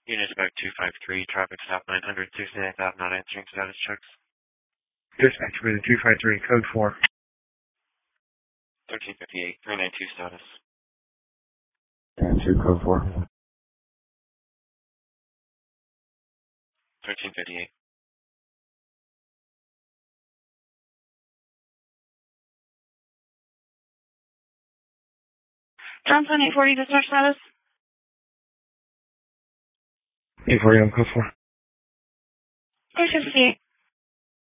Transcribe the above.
Unit about 253, traffic stop 900, Tuesday, not answering status checks. Dispatch with 253, code 4. 1358, 392 status. Answer, code 4. 1358. Johnson 840 dispatch status. 840 on code 4. 358.